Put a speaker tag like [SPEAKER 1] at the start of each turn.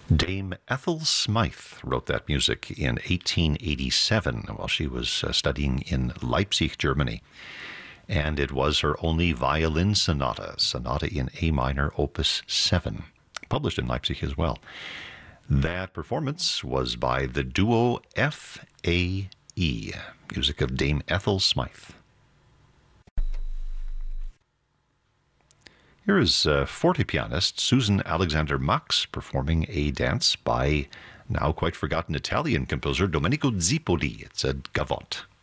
[SPEAKER 1] Dame Ethel Smythe wrote that music in 1887 while she was studying in Leipzig, Germany. And it was her only violin sonata in A minor, opus 7, published in Leipzig as well. That performance was by the duo F.A.E., music of Dame Ethel Smythe. Here is forte pianist Susan Alexander Max performing a dance by now quite forgotten Italian composer Domenico Zipoli. It's a gavotte.